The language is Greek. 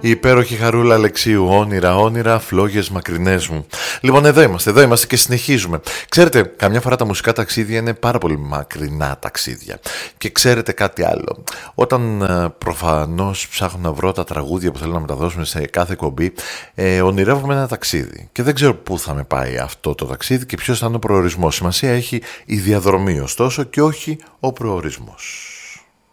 Η υπέροχη Χαρούλα Αλεξίου, όνειρα, όνειρα, φλόγες μακρινές μου. Λοιπόν, εδώ είμαστε και συνεχίζουμε. Ξέρετε, καμιά φορά τα μουσικά ταξίδια είναι πάρα πολύ μακρινά ταξίδια. Και ξέρετε κάτι άλλο. Όταν προφανώς ψάχνω να βρω τα τραγούδια που θέλω να μεταδώσουμε σε κάθε εκπομπή, ονειρεύομαι ένα ταξίδι. Και δεν ξέρω πού θα με πάει αυτό το ταξίδι και ποιος θα είναι ο προορισμός. Σημασία έχει η διαδρομή, ωστόσο, και όχι ο προορισμός.